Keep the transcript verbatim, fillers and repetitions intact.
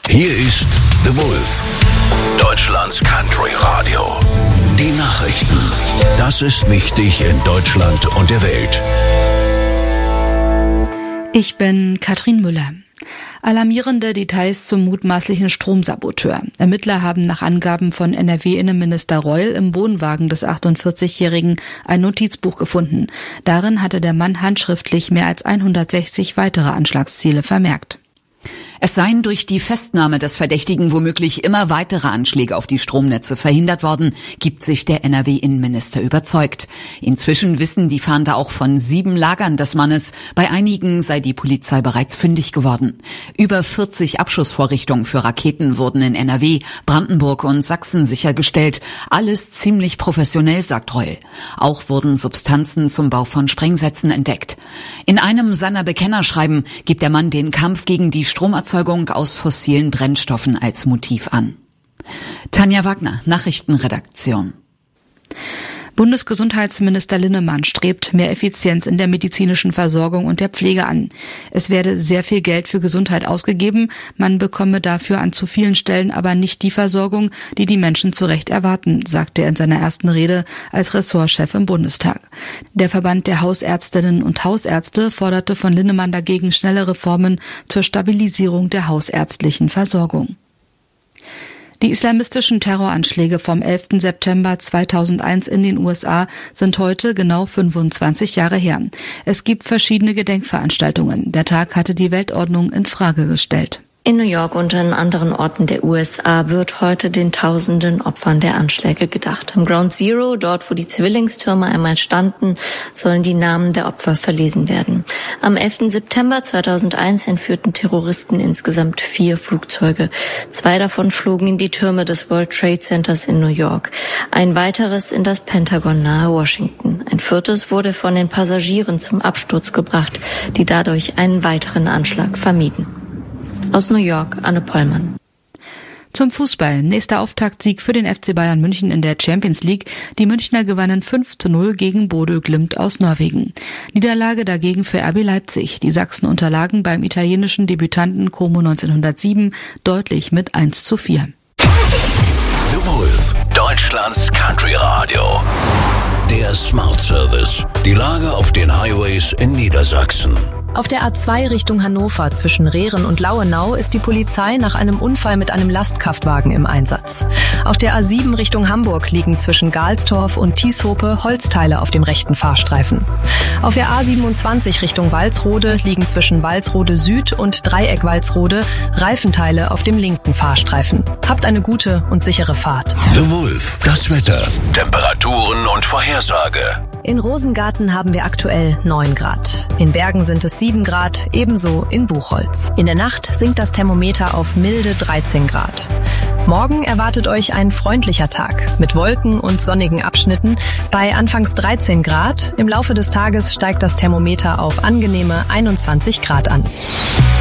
Hier ist The Wolf, Deutschlands Country Radio. Die Nachrichten. Das ist wichtig in Deutschland und der Welt. Ich bin Katrin Müller. Alarmierende Details zum mutmaßlichen Stromsaboteur. Ermittler haben nach Angaben von N R W-Innenminister Reul im Wohnwagen des achtundvierzigjährigen ein Notizbuch gefunden. Darin hatte der Mann handschriftlich mehr als hundertsechzig weitere Anschlagsziele vermerkt. Es seien durch die Festnahme des Verdächtigen womöglich immer weitere Anschläge auf die Stromnetze verhindert worden, gibt sich der N R W-Innenminister überzeugt. Inzwischen wissen die Fahnder auch von sieben Lagern des Mannes. Bei einigen sei die Polizei bereits fündig geworden. Über vierzig Abschussvorrichtungen für Raketen wurden in N R W, Brandenburg und Sachsen sichergestellt. Alles ziemlich professionell, sagt Reul. Auch wurden Substanzen zum Bau von Sprengsätzen entdeckt. In einem seiner Bekennerschreiben gibt der Mann den Kampf gegen die Stromerzeugung aus fossilen Brennstoffen als Motiv an. Tanja Wagner, Nachrichtenredaktion. Bundesgesundheitsminister Linnemann strebt mehr Effizienz in der medizinischen Versorgung und der Pflege an. Es werde sehr viel Geld für Gesundheit ausgegeben, man bekomme dafür an zu vielen Stellen aber nicht die Versorgung, die die Menschen zu Recht erwarten, sagte er in seiner ersten Rede als Ressortchef im Bundestag. Der Verband der Hausärztinnen und Hausärzte forderte von Linnemann dagegen schnelle Reformen zur Stabilisierung der hausärztlichen Versorgung. Die islamistischen Terroranschläge vom elften September zweitausendeins in den U S A sind heute genau fünfundzwanzig Jahre her. Es gibt verschiedene Gedenkveranstaltungen. Der Tag hatte die Weltordnung in Frage gestellt. In New York und in anderen Orten der U S A wird heute den tausenden Opfern der Anschläge gedacht. Im Ground Zero, dort wo die Zwillingstürme einmal standen, sollen die Namen der Opfer verlesen werden. Am elften September zweitausendeins entführten Terroristen insgesamt vier Flugzeuge. Zwei davon flogen in die Türme des World Trade Centers in New York. Ein weiteres in das Pentagon nahe Washington. Ein viertes wurde von den Passagieren zum Absturz gebracht, die dadurch einen weiteren Anschlag vermieden. Aus New York, Anne Pollmann. Zum Fußball. Nächster Auftaktsieg für den F C Bayern München in der Champions League. Die Münchner gewannen fünf zu null gegen Bodø Glimt aus Norwegen. Niederlage dagegen für R B Leipzig. Die Sachsen unterlagen beim italienischen Debütanten Como neunzehnhundertsieben deutlich mit eins zu vier. The Wolf, Deutschlands Country Radio. Der Smart Service. Die Lage auf den Highways in Niedersachsen. Auf der A zwei Richtung Hannover zwischen Rehren und Lauenau ist die Polizei nach einem Unfall mit einem Lastkraftwagen im Einsatz. Auf der A sieben Richtung Hamburg liegen zwischen Galstorf und Tieshope Holzteile auf dem rechten Fahrstreifen. Auf der A siebenundzwanzig Richtung Walsrode liegen zwischen Walsrode Süd und Dreieck Walsrode Reifenteile auf dem linken Fahrstreifen. Habt eine gute und sichere Fahrt. The Wolf, das Wetter, Temperaturen und Vorhersage. In Rosengarten haben wir aktuell neun Grad. In Bergen sind es sieben Grad, ebenso in Buchholz. In der Nacht sinkt das Thermometer auf milde dreizehn Grad. Morgen erwartet euch ein freundlicher Tag mit Wolken und sonnigen Abschnitten bei anfangs dreizehn Grad. Im Laufe des Tages steigt das Thermometer auf angenehme einundzwanzig Grad an.